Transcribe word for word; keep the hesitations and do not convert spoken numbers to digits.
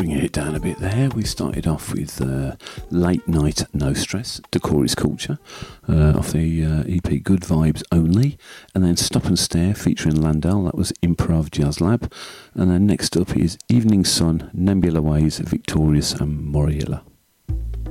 bringing it down a bit there. We started off with uh, Late Night No Stress, Decoris Culture, uh, off the uh, E P Good Vibes Only, and then Stop and Stare featuring Landell, that was Improv Jazz Lab, and then next up is Evening Sun, Nebula Ways, Victorious and Moriella.